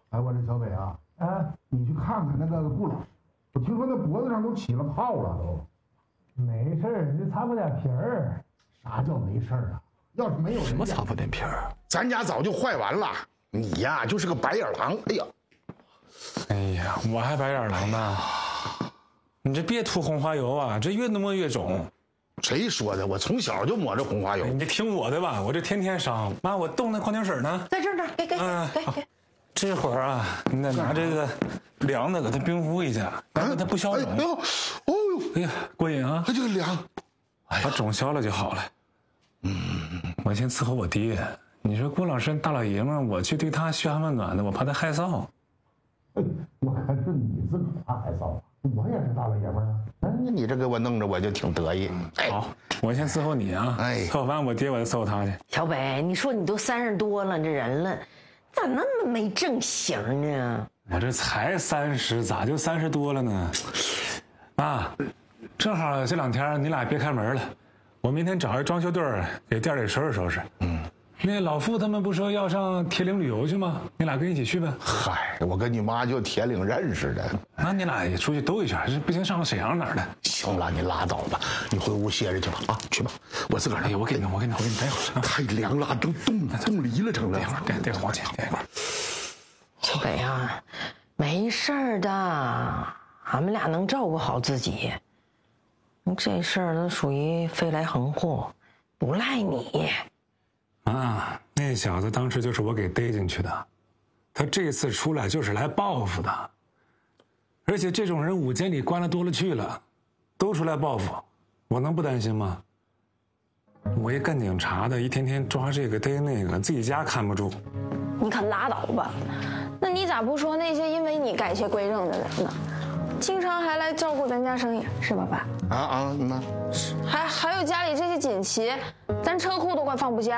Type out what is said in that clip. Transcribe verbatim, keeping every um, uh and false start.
哎，我这小北啊，啊，你去看看那个顾老师，我听说那脖子上都起了泡了都。 没事儿，就擦破点皮儿。 啥叫没事儿啊？要是没有什么擦破点皮儿？ 咱家早就坏完了，你呀就是个白眼狼。哎呀， 哎呀，我还白眼狼呢。你这别涂红花油啊，这越抹越肿。 谁说的？我从小就抹着红花油。 哎、你听我的吧，我这天天伤。妈，我冻那矿泉水呢？ 在这儿呢，给给嗯、 给给。 这会儿啊，你得拿这个凉的给它冰敷一下，让它不消肿。 哎呦，哦呦， 哎呀，过瘾啊！ 哎，这个凉， 把肿消了就好了。嗯，我先伺候我爹。你说郭老师大老爷们儿，我去对他嘘寒问暖的，我怕他害臊。 哎，我看是你自个儿怕害臊，我也是大老爷们儿啊。 哎，你这给我弄着，我就挺得意。哎， 好，我先伺候你啊。 哎， 伺候完我爹，我再伺候他去。 小北，你说你都三十多了，这人了，咋那么没正形呢？ 我这才三十，咋就三十多了呢？啊，正好这两天你俩别开门了，我明天找一装修队儿给店里收拾收拾。嗯，那老傅他们不说要上铁岭旅游去吗？你俩跟一起去呗。 嗨，我跟你妈就铁岭认识的。 那你俩也出去兜一圈，这不行上个沈阳哪儿的？ 行了，你拉倒吧，你回屋歇着去吧。啊，去吧，我自个儿。 哎呀，我给你，我给你，我给你待会儿。 太凉了，都冻冻离了，成了。 待会儿，待待会儿往前，待会儿。 小北啊，没事儿的，俺们俩能照顾好自己。这事儿都属于飞来横祸，不赖你。 啊，那小子当时就是我给逮进去的，他这次出来就是来报复的。而且这种人五监里关了多了去了，都出来报复，我能不担心吗？我一干警察的，一天天抓这个逮那个，自己家看不住。 你可拉倒吧！那你咋不说那些因为你改邪归正的人呢？经常还来照顾咱家生意，是吧，爸？ 啊啊，那还还有家里这些锦旗，咱车库都快放不下。